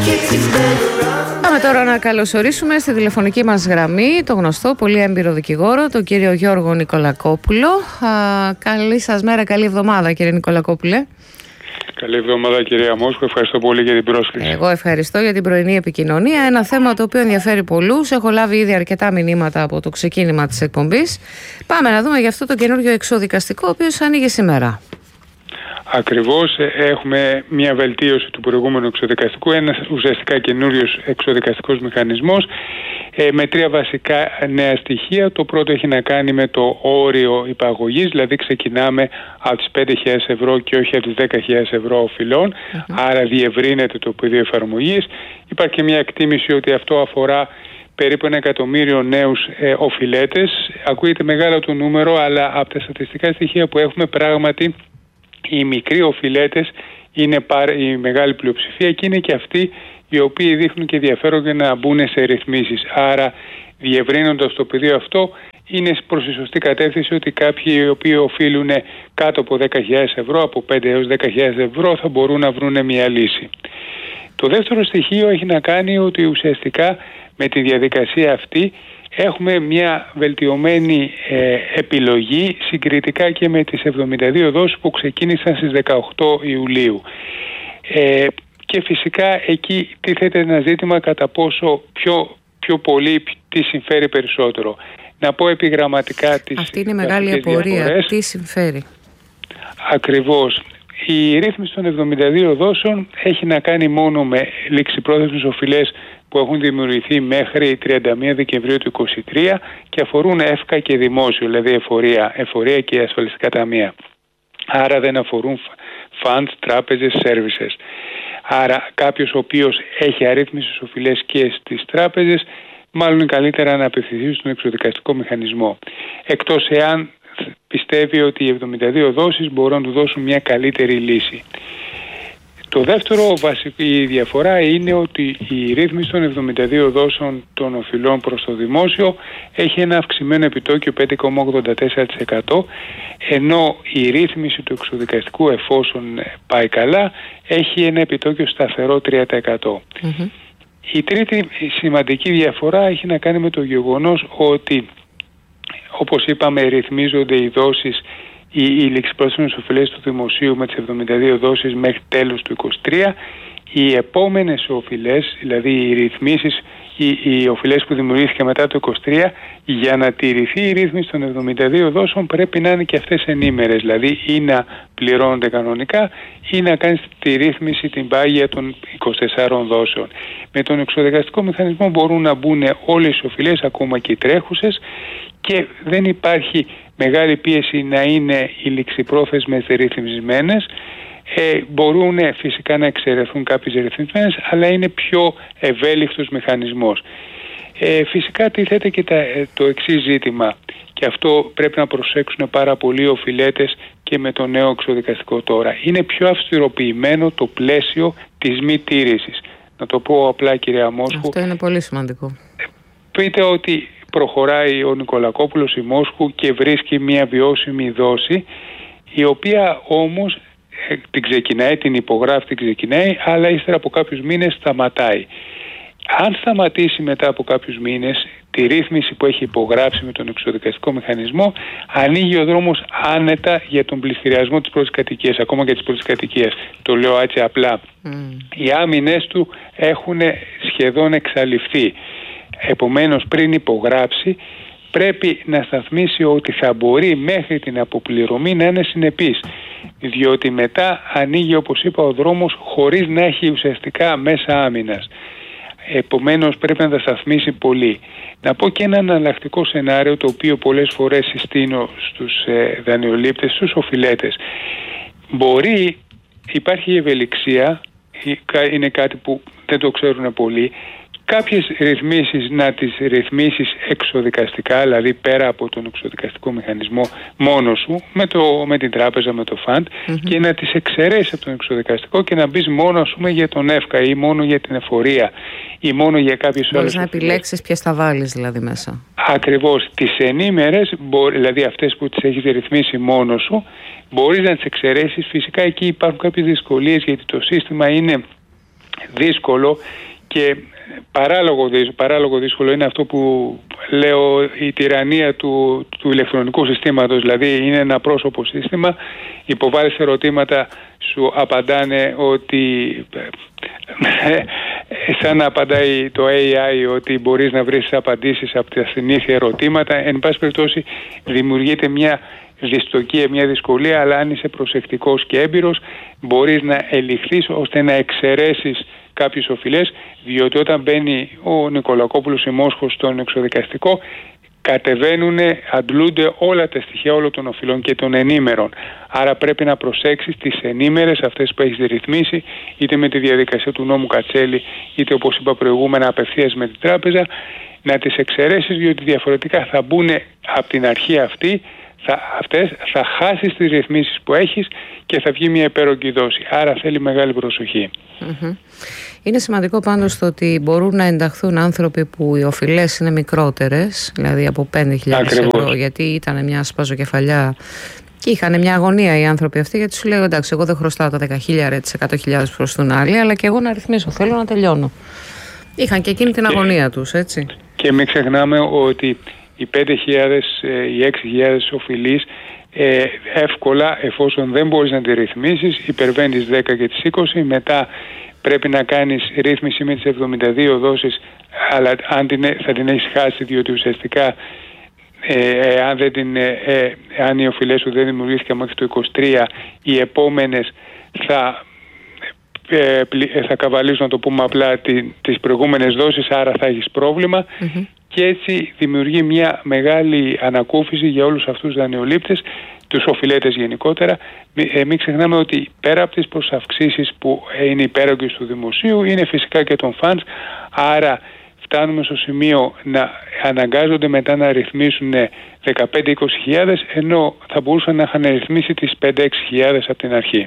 Πάμε τώρα να καλωσορίσουμε στη τηλεφωνική μας γραμμή το γνωστό, πολύ έμπειρο δικηγόρο, τον κύριο Γιώργο Νικολακόπουλο. Καλή σας μέρα, καλή εβδομάδα κύριε Νικολακόπουλε. Καλή εβδομάδα κυρία Μόσχου, ευχαριστώ πολύ για την πρόσκληση. Εγώ ευχαριστώ για την πρωινή επικοινωνία. Ένα θέμα το οποίο ενδιαφέρει πολλούς. Έχω λάβει ήδη αρκετά μηνύματα από το ξεκίνημα της εκπομπής. Πάμε να δούμε για αυτό το καινούργιο εξοδικαστικό, ο οποίος ανοίγει σήμερα. Ακριβώς, έχουμε μια βελτίωση του προηγούμενου εξοδικαστικού, ένας ουσιαστικά καινούριος εξοδικαστικός μηχανισμός με τρία βασικά νέα στοιχεία. Το πρώτο έχει να κάνει με το όριο υπαγωγής, δηλαδή ξεκινάμε από τις 5.000 ευρώ και όχι από τις 10.000 ευρώ οφειλών, άρα διευρύνεται το πεδίο εφαρμογής. Υπάρχει και μια εκτίμηση ότι αυτό αφορά περίπου 1 εκατομμύριο νέους οφειλέτες. Ακούγεται μεγάλο το νούμερο, αλλά από τα στατιστικά στοιχεία που έχουμε πράγματι οι μικροί οφειλέτες είναι η μεγάλη πλειοψηφία και είναι και αυτοί οι οποίοι δείχνουν και ενδιαφέρον για να μπουν σε ρυθμίσεις. Άρα, διευρύνοντας το πεδίο αυτό, είναι προς τη σωστή κατεύθυνση ότι κάποιοι οι οποίοι οφείλουν κάτω από 10.000 ευρώ, από 5 έως 10.000 ευρώ, θα μπορούν να βρουν μια λύση. Το δεύτερο στοιχείο έχει να κάνει ότι ουσιαστικά με τη διαδικασία αυτή έχουμε μια βελτιωμένη επιλογή συγκριτικά και με τις 72 δόσεις που ξεκίνησαν στις 18 Ιουλίου. Και φυσικά εκεί τίθεται ένα ζήτημα κατά πόσο πιο πολύ τι συμφέρει περισσότερο. Να πω επιγραμματικά τις αυτή είναι μεγάλη απορία. Διαφορές. Τι συμφέρει? Ακριβώς. Η ρύθμιση των 72 δόσεων έχει να κάνει μόνο με ληξιπρόθεσμες οφειλές που έχουν δημιουργηθεί μέχρι 31 Δεκεμβρίου του 2023 και αφορούν ΕΦΚΑ και δημόσιο, δηλαδή εφορία και ασφαλιστικά ταμεία. Άρα δεν αφορούν funds, τράπεζες, services. Άρα κάποιος ο οποίος έχει αρρύθμισες οφειλές και στις τράπεζες, μάλλον είναι καλύτερα να απευθυνθεί στον εξοδικαστικό μηχανισμό. Εκτός εάν πιστεύει ότι οι 72 δόσεις μπορούν να του δώσουν μια καλύτερη λύση. Το δεύτερο βασική διαφορά είναι ότι η ρύθμιση των 72 δόσεων των οφειλών προς το δημόσιο έχει ένα αυξημένο επιτόκιο 5,84%, ενώ η ρύθμιση του εξοδικαστικού, εφόσον πάει καλά, έχει ένα επιτόκιο σταθερό 3%. Η τρίτη σημαντική διαφορά έχει να κάνει με το γεγονός ότι, όπως είπαμε, ρυθμίζονται οι δόσεις, οι ληξιπρόθεσμες οφειλές του δημοσίου με τις 72 δόσεις μέχρι τέλος του 2023. Οι επόμενες οφειλές, δηλαδή οι ρυθμίσεις, οι οφειλές που δημιουργήθηκαν μετά το 2023, για να τηρηθεί η ρύθμιση των 72 δόσεων πρέπει να είναι και αυτές ενήμερες, δηλαδή ή να πληρώνονται κανονικά ή να κάνεις τη ρύθμιση την πάγια των 24 δόσεων. Με τον εξοδικαστικό μηχανισμό μπορούν να μπουν όλες οι οφειλές, ακόμα και οι τρέχουσες, και δεν υπάρχει μεγάλη πίεση να είναι οι ληξιπρόθεσμες ρυθμισμένες. Μπορούν φυσικά να εξαιρεθούν κάποιες ρυθμισμένες, αλλά είναι πιο ευέλικτος μηχανισμός. Φυσικά τίθεται και το εξής ζήτημα, και αυτό πρέπει να προσέξουν πάρα πολύ οι οφειλέτες και με το νέο εξοδικαστικό τώρα. Είναι πιο αυστηροποιημένο το πλαίσιο της μη τήρησης. Να το πω απλά, κυρία Μόσχου. Αυτό είναι πολύ σημαντικό. Πείτε ότι προχωράει ο Νικολακόπουλος η Μόσχου και βρίσκει μια βιώσιμη δόση, η οποία όμως την υπογράφει, την ξεκινάει, αλλά ύστερα από κάποιους μήνες σταματάει. Αν σταματήσει μετά από κάποιους μήνες τη ρύθμιση που έχει υπογράψει με τον εξοδικαστικό μηχανισμό, ανοίγει ο δρόμος άνετα για τον πληστηριασμό της πρώτης κατοικίας, ακόμα και της πρώτης κατοικίας. Το λέω έτσι απλά. Οι άμυνες του έχουν σχεδόν εξαλειφθεί. Επομένως, πριν υπογράψει, πρέπει να σταθμίσει ότι θα μπορεί μέχρι την αποπληρωμή να είναι συνεπής, διότι μετά ανοίγει, όπως είπα, ο δρόμος χωρίς να έχει ουσιαστικά μέσα άμυνας. Επομένως πρέπει να τα σταθμίσει πολύ. Να πω και ένα εναλλακτικό σενάριο, το οποίο πολλές φορές συστήνω στους δανειολήπτες, στους οφειλέτες. Υπάρχει η ευελιξία, είναι κάτι που δεν το ξέρουν πολλοί, κάποιες ρυθμίσεις να τις ρυθμίσεις εξοδικαστικά, δηλαδή πέρα από τον εξοδικαστικό μηχανισμό μόνος σου, με την τράπεζα, με το φαντ, και να τις εξαιρέσεις από τον εξοδικαστικό και να μπεις μόνο, ας πούμε, για τον ΕΦΚΑ ή μόνο για την εφορία ή μόνο για κάποιες άλλες. Μπορείς να επιλέξεις ποιες θα βάλεις δηλαδή μέσα. Ακριβώς. Τις ενήμερες, δηλαδή αυτές που τις έχεις ρυθμίσει μόνος σου, μπορείς να τις εξαιρέσεις. Φυσικά εκεί υπάρχουν κάποιες δυσκολίες, γιατί το σύστημα είναι δύσκολο και παράλογο δύσκολο είναι αυτό που λέω, η τυραννία του ηλεκτρονικού συστήματος. Δηλαδή είναι ένα πρόσωπο σύστημα, υποβάλλεις ερωτήματα, σου απαντάνε ότι σαν να απαντάει το AI ότι μπορείς να βρεις απαντήσεις από τα συνήθεια ερωτήματα. Εν πάση περιπτώσει δημιουργείται μια δυστοκία, μια δυσκολία, αλλά αν είσαι προσεκτικός και έμπειρος μπορείς να ελιχθείς ώστε να εξαιρέσεις κάποιους οφειλές, διότι όταν μπαίνει ο Νικολακόπουλος ή Μόσχος στον εξοδικαστικό αντλούνται όλα τα στοιχεία όλων των οφειλών και των ενήμερων. Άρα πρέπει να προσέξεις τις ενήμερες, αυτές που έχεις ρυθμίσει, είτε με τη διαδικασία του νόμου Κατσέλη, είτε όπως είπα προηγούμενα απευθείας με την τράπεζα, να τις εξαιρέσεις, διότι διαφορετικά θα μπουν από την αρχή θα χάσεις τις ρυθμίσεις που έχεις και θα βγει μια υπέρογγη δόση. Άρα θέλει μεγάλη προσοχή. Είναι σημαντικό πάντως το ότι μπορούν να ενταχθούν άνθρωποι που οι οφειλές είναι μικρότερες, δηλαδή από 5.000 ευρώ, γιατί ήταν μια σπαζοκεφαλιά και είχαν μια αγωνία οι άνθρωποι αυτοί, γιατί σου λέει εντάξει, εγώ δεν χρωστάω τα 10.000, τις 100.000 που χρωστούν άλλοι, αλλά και εγώ να ρυθμίσω, θέλω να τελειώνω. Είχαν και εκείνη την αγωνία τους, έτσι. Και μην ξεχνάμε ότι οι 5.000, οι 6.000 οφειλείς εύκολα, εφόσον δεν μπορείς να τη ρυθμίσεις, υπερβαίνεις 10 και τις 20, μετά πρέπει να κάνεις ρύθμιση με τις 72 δόσεις, αλλά θα την έχεις χάσει, διότι ουσιαστικά αν οι οφειλές σου δεν δημιουργήθηκαν μέχρι το 23, οι επόμενες θα καβαλήσουν, να το πούμε απλά, τις προηγούμενες δόσεις, άρα θα έχεις πρόβλημα. Και έτσι δημιουργεί μια μεγάλη ανακούφιση για όλους αυτούς τους δανειολήπτες, τους οφειλέτες γενικότερα. Μην ξεχνάμε ότι πέρα από τις προσαυξήσεις που είναι υπέρογγες του δημοσίου, είναι φυσικά και των funds, άρα φτάνουμε στο σημείο να αναγκάζονται μετά να ρυθμίσουν 15-20.000, ενώ θα μπορούσαν να είχαν ρυθμίσει τις 5-6.000 από την αρχή.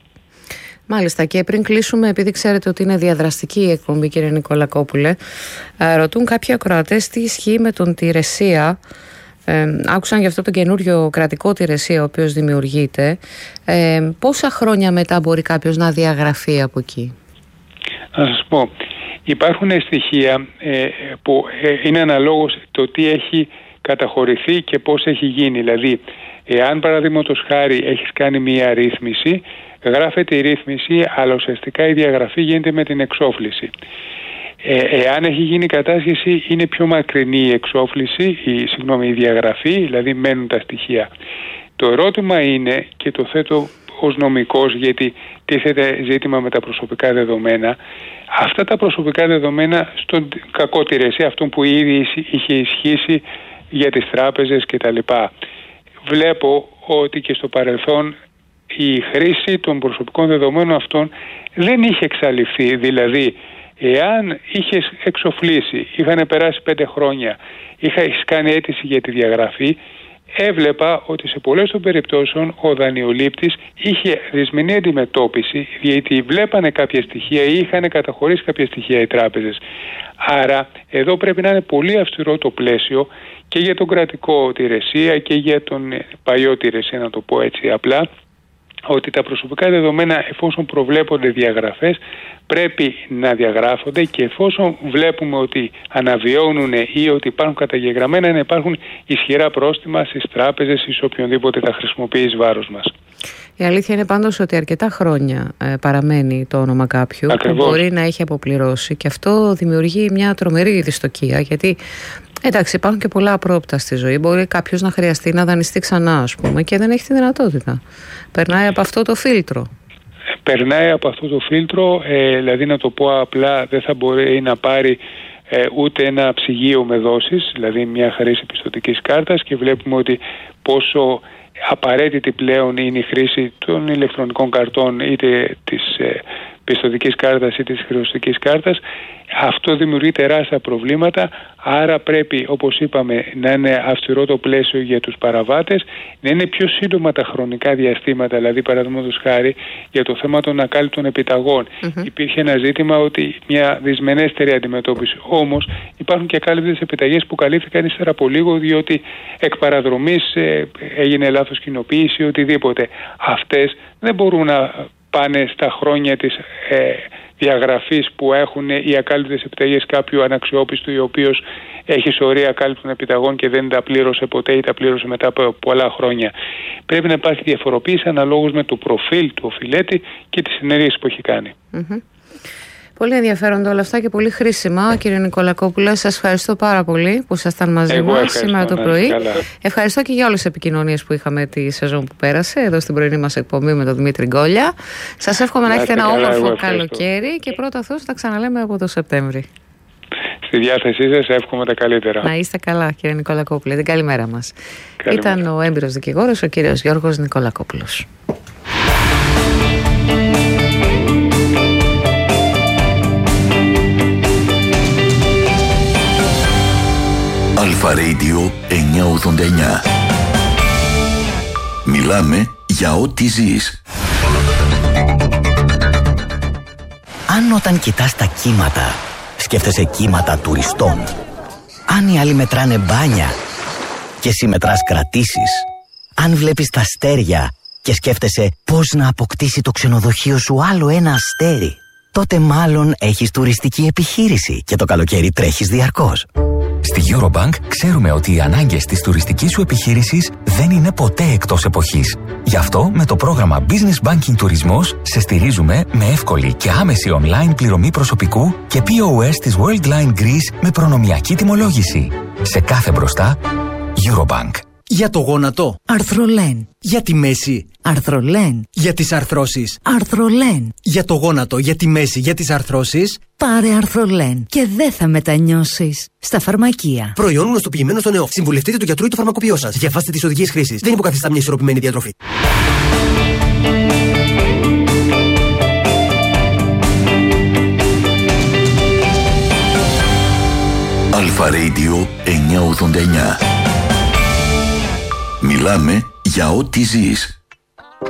Μάλιστα, και πριν κλείσουμε, επειδή ξέρετε ότι είναι διαδραστική η εκπομπή, κύριε Νικολακόπουλε, ρωτούν κάποιοι ακροατές τι ισχύει με τον Τηρεσία. Άκουσαν για αυτό το καινούριο κρατικό Τηρεσία ο οποίος δημιουργείται. Πόσα χρόνια μετά μπορεί κάποιος να διαγραφεί από εκεί? Να σας πω, υπάρχουν στοιχεία που είναι αναλόγως το τι έχει καταχωρηθεί και πώς έχει γίνει. Δηλαδή, εάν παραδείγματος χάρη έχεις κάνει μία ρύθμιση, γράφεται η ρύθμιση, αλλά ουσιαστικά η διαγραφή γίνεται με την εξόφληση. Εάν έχει γίνει κατάσχεση, είναι πιο μακρινή η εξόφληση, η διαγραφή, δηλαδή μένουν τα στοιχεία. Το ερώτημα είναι, και το θέτω ως νομικός, γιατί τίθεται ζήτημα με τα προσωπικά δεδομένα, αυτά τα προσωπικά δεδομένα στον κακό Τηρεσία, αυτόν που ήδη είχε ισχύσει για τις τράπεζες κτλ. Βλέπω ότι και στο παρελθόν η χρήση των προσωπικών δεδομένων αυτών δεν είχε εξαλειφθεί. Δηλαδή, εάν είχες εξοφλήσει, είχαν περάσει 5 χρόνια, είχες κάνει αίτηση για τη διαγραφή, έβλεπα ότι σε πολλές των περιπτώσεων ο δανειολήπτης είχε δυσμενή αντιμετώπιση, γιατί βλέπανε κάποια στοιχεία ή είχαν καταχωρήσει κάποια στοιχεία οι τράπεζες. Άρα εδώ πρέπει να είναι πολύ αυστηρό το πλαίσιο και για τον κρατικό Τηρεσία και για τον παλιό Τηρεσία, να το πω έτσι απλά, ότι τα προσωπικά δεδομένα, εφόσον προβλέπονται διαγραφές, πρέπει να διαγράφονται, και εφόσον βλέπουμε ότι αναβιώνουν ή ότι υπάρχουν καταγεγραμμένα, να υπάρχουν ισχυρά πρόστιμα στις τράπεζες ή σε οποιονδήποτε τα χρησιμοποιεί εις βάρος μας. Η αλήθεια είναι πάντως ότι αρκετά χρόνια παραμένει το όνομα κάποιου. Ακριβώς. Που μπορεί να έχει αποπληρώσει, και αυτό δημιουργεί μια τρομερή δυστοκία, γιατί εντάξει, υπάρχουν και πολλά απρόοπτα στη ζωή. Μπορεί κάποιος να χρειαστεί να δανειστεί ξανά, ας πούμε, και δεν έχει τη δυνατότητα. Περνάει από αυτό το φίλτρο. Περνάει από αυτό το φίλτρο, δηλαδή να το πω απλά, δεν θα μπορεί να πάρει ούτε ένα ψυγείο με δόσεις, δηλαδή μια χρήση πιστωτικής κάρτας, και βλέπουμε ότι πόσο απαραίτητη πλέον είναι η χρήση των ηλεκτρονικών καρτών, είτε της πιστωτικής κάρτας ή της χρεωστικής κάρτας. Αυτό δημιουργεί τεράστια προβλήματα, άρα πρέπει, όπως είπαμε, να είναι αυστηρό το πλαίσιο για τους παραβάτες, να είναι πιο σύντομα τα χρονικά διαστήματα, δηλαδή παραδείγματος χάρη για το θέμα των ακάλυπτων επιταγών. Υπήρχε ένα ζήτημα ότι μια δυσμενέστερη αντιμετώπιση, όμως υπάρχουν και ακάλυπτες επιταγές που καλύφθηκαν ύστερα από λίγο, διότι εκ παραδρομής έγινε λάθος κοινοποίηση ή οτιδήποτε. Αυτές δεν μπορούν να πάνε στα χρόνια διαγραφής που έχουν οι ακάλυπτες επιταγές κάποιου αναξιόπιστου, ο οποίος έχει σωρία ακάλυπτων επιταγών και δεν τα πλήρωσε ποτέ ή τα πλήρωσε μετά από πολλά χρόνια. Πρέπει να υπάρχει διαφοροποίηση αναλόγως με το προφίλ του οφειλέτη και τις ενέργειες που έχει κάνει. Πολύ ενδιαφέροντα όλα αυτά και πολύ χρήσιμα, κύριε Νικολακόπουλε. Σας ευχαριστώ πάρα πολύ που ήσασταν μαζί μας σήμερα το πρωί. Ευχαριστώ και για όλες τις επικοινωνίες που είχαμε τη σεζόν που πέρασε εδώ στην πρωινή μας εκπομπή με τον Δημήτρη Γκόλια. Σας εύχομαι να έχετε ένα όμορφο καλοκαίρι και πρώτα Θεός θα ξαναλέμε από το Σεπτέμβρη. Στη διάθεσή σας, εύχομαι τα καλύτερα. Να είστε καλά, κύριε Νικολακόπουλε. Την καλημέρα μας. Ήταν ο έμπειρος δικηγόρος, ο κύριος Γιώργος Νικολακόπουλος. Αλφα Radio 989. Μιλάμε για ό,τι ζεις. Αν όταν κοιτάς τα κύματα σκέφτεσαι κύματα τουριστών, αν οι άλλοι μετράνε μπάνια και εσύ μετράς κρατήσεις, αν βλέπεις τα αστέρια και σκέφτεσαι πώς να αποκτήσει το ξενοδοχείο σου άλλο ένα αστέρι, τότε μάλλον έχεις τουριστική επιχείρηση και το καλοκαίρι τρέχεις διαρκώς. Στη Eurobank ξέρουμε ότι οι ανάγκες της τουριστικής σου επιχείρησης δεν είναι ποτέ εκτός εποχής. Γι' αυτό με το πρόγραμμα Business Banking Τουρισμός σε στηρίζουμε με εύκολη και άμεση online πληρωμή προσωπικού και POS της Worldline Greece με προνομιακή τιμολόγηση. Σε κάθε μπροστά, Eurobank. Για το γόνατο, Αρθρολέν. Για τη μέση, Αρθρολέν. Για τις αρθρώσεις, Αρθρολέν. Για το γόνατο, για τη μέση, για τις αρθρώσεις, πάρε Αρθρολέν και δεν θα μετανιώσεις. Στα φαρμακεία. Προϊόν γνωστοποιημένο στον ΕΟΦ. Συμβουλευτείτε το γιατρό ή το φαρμακοποιό σας. Διαβάστε τις οδηγίες χρήσης. Δεν υποκαθιστά μια ισορροπημένη διατροφή. Αλφα Radio 989. Μιλάμε για ό,τι ζεις.